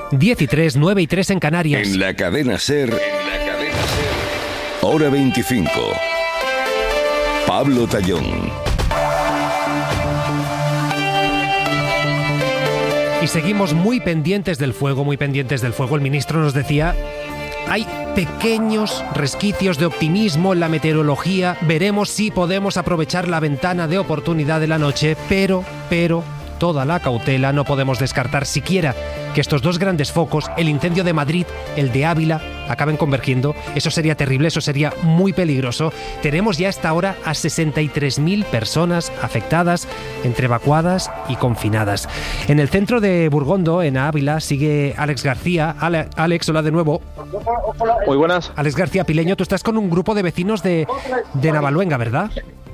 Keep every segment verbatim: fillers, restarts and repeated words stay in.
diez y tres, nueve y tres en Canarias. En la cadena SER, en la cadena SER, hora veinticinco. Pablo Tallón. Y seguimos muy pendientes del fuego, muy pendientes del fuego. El ministro nos decía, hay pequeños resquicios de optimismo en la meteorología. Veremos si podemos aprovechar la ventana de oportunidad de la noche, pero, pero, toda la cautela, no podemos descartar siquiera que estos dos grandes focos, el incendio de Madrid, el de Ávila, acaben convergiendo. Eso sería terrible, eso sería muy peligroso. Tenemos ya hasta ahora a sesenta y tres mil personas afectadas, entre evacuadas y confinadas. En el centro de Burgondo, en Ávila, sigue Alex García. Ale- Alex, hola de nuevo. Muy buenas. Alex García Pileño, tú estás con un grupo de vecinos de, de Navaluenga, ¿verdad?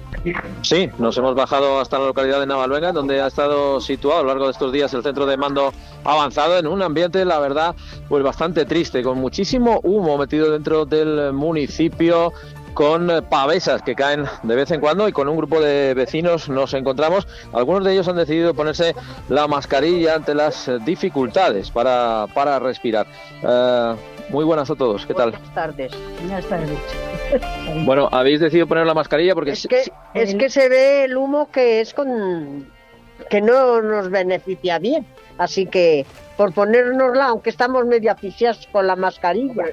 Sí, nos hemos bajado hasta la localidad de Navaluenga, donde ha estado situado a lo largo de estos días el centro de mando avanzado, en un ambiente, la verdad, pues bastante triste, con muchísimo humo metido dentro del municipio, con pavesas que caen de vez en cuando, y con un grupo de vecinos nos encontramos. Algunos de ellos han decidido ponerse la mascarilla ante las dificultades para, para respirar. Uh, muy buenas a todos, ¿qué tal? Buenas tardes. Buenas tardes. Bueno, habéis decidido poner la mascarilla porque... Es que, es que se ve el humo que es con que no nos beneficia bien, así que por ponérnosla, aunque estamos medio asfixiados con la mascarilla.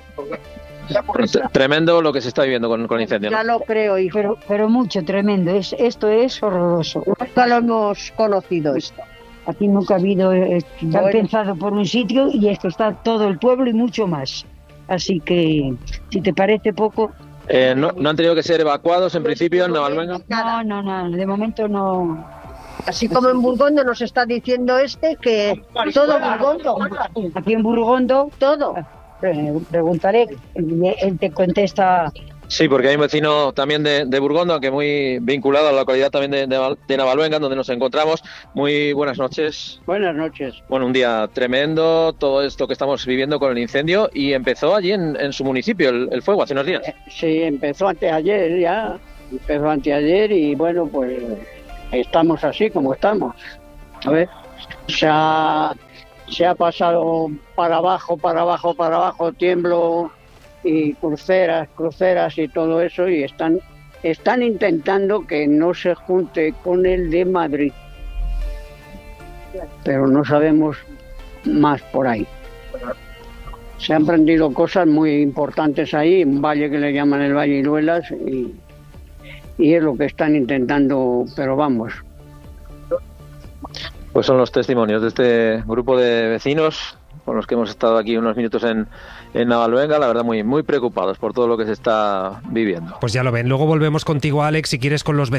Tremendo lo que se está viviendo con, con el incendio, ¿no? Ya lo creo, hijo. Pero, pero mucho, tremendo. Es, esto es horroroso. Nunca lo hemos conocido esto. Aquí nunca ha habido, eh, Bueno. han pensado por un sitio y esto está todo el pueblo y mucho más. Así que, si te parece poco... Eh, no, ¿No han tenido que ser evacuados en principio en Navaluenga? No, no, no, de momento no. Así como en Burgondo nos está diciendo este que todo Burgondo, Aquí en Burgondo, todo. eh, preguntaré, él él te contesta. Sí, porque hay un vecino también de, de Burgondo, aunque muy vinculado a la localidad también de, de, de Navaluenga, donde nos encontramos. Muy buenas noches. Buenas noches. Bueno, un día tremendo, todo esto que estamos viviendo con el incendio, y empezó allí en, en su municipio el, el fuego hace unos días. Sí, empezó anteayer ya, empezó anteayer y bueno, pues estamos así como estamos. A ver, se ha, se ha pasado para abajo, para abajo, para abajo, tiemblo y cruceras, cruceras y todo eso, y están, están intentando que no se junte con el de Madrid. Pero no sabemos más por ahí. Se han prendido cosas muy importantes ahí, un valle que le llaman el Valle Iruelas, y, y es lo que están intentando, pero vamos. Pues son los testimonios de este grupo de vecinos con los que hemos estado aquí unos minutos en, en Navaluenga, la verdad muy, muy preocupados por todo lo que se está viviendo. Pues ya lo ven. Luego volvemos contigo, Alex, si quieres, con los vecinos.